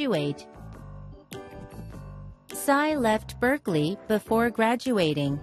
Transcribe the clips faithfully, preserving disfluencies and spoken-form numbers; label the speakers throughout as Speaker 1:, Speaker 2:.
Speaker 1: graduate. Cy left Berkeley before graduating.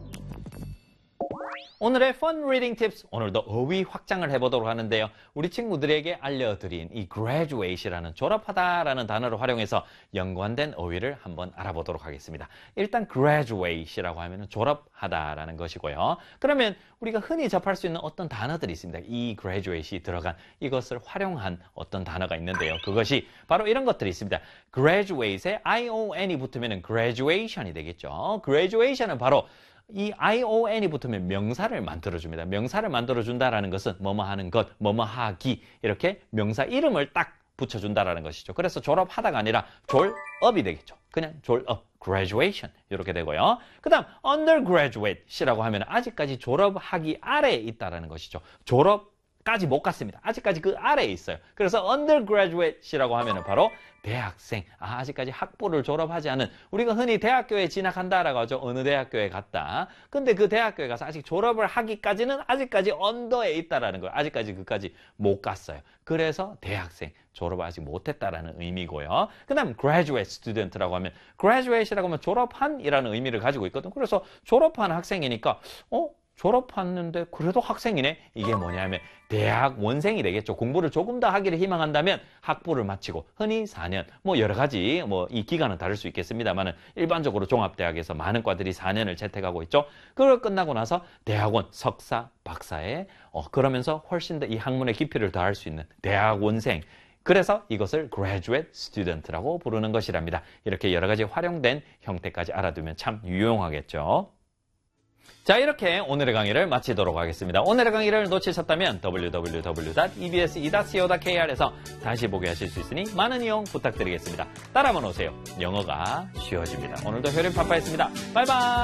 Speaker 2: 오늘의 Fun Reading Tips, 오늘도 어휘 확장을 해보도록 하는데요. 우리 친구들에게 알려드린 이 graduate이라는 졸업하다라는 단어를 활용해서 연관된 어휘를 한번 알아보도록 하겠습니다. 일단 graduate이라고 하면 졸업하다라는 것이고요. 그러면 우리가 흔히 접할 수 있는 어떤 단어들이 있습니다. 이 graduate이 들어간 이것을 활용한 어떤 단어가 있는데요. 그것이 바로 이런 것들이 있습니다. graduate에 ion이 붙으면 graduation이 되겠죠. graduation은 바로 이 ion이 붙으면 명사를 만들어줍니다. 명사를 만들어준다라는 것은 뭐뭐 하는 것, 뭐뭐 하기 이렇게 명사 이름을 딱 붙여준다라는 것이죠. 그래서 졸업하다가 아니라 졸업이 되겠죠. 그냥 졸업, graduation 이렇게 되고요. 그 다음 undergraduate이라고 하면 아직까지 졸업하기 아래에 있다라는 것이죠. 졸업까지 못 갔습니다. 아직까지 그 아래에 있어요. 그래서 undergraduate이라고 하면 바로 대학생, 아, 아직까지 학부를 졸업하지 않은, 우리가 흔히 대학교에 진학한다라고 하죠. 어느 대학교에 갔다. 근데 그 대학교에 가서 아직 졸업을 하기까지는 아직까지 언더에 있다라는 거예요. 아직까지 그까지 못 갔어요. 그래서 대학생, 졸업을 아직 못했다라는 의미고요. 그 다음 graduate student라고 하면 graduate이라고 하면 졸업한이라는 의미를 가지고 있거든. 그래서 졸업한 학생이니까 어? 졸업했는데 그래도 학생이네? 이게 뭐냐면 대학 원생이 되겠죠. 공부를 조금 더 하기를 희망한다면 학부를 마치고 흔히 사 년, 뭐 여러 가지 뭐 이 기간은 다를 수 있겠습니다만은 일반적으로 종합대학에서 많은 과들이 사 년을 채택하고 있죠. 그걸 끝나고 나서 대학원, 석사, 박사에 어, 그러면서 훨씬 더 이 학문의 깊이를 더할 수 있는 대학 원생. 그래서 이것을 graduate student라고 부르는 것이랍니다. 이렇게 여러 가지 활용된 형태까지 알아두면 참 유용하겠죠. 자, 이렇게 오늘의 강의를 마치도록 하겠습니다. 오늘의 강의를 놓치셨다면 더블유 더블유 더블유 닷 이 비 에스 이 닷 씨 오 닷 케이 알에서 다시 보게 하실 수 있으니 많은 이용 부탁드리겠습니다. 따라만 오세요. 영어가 쉬워집니다. 오늘도 효림파파였습니다. 바이바이.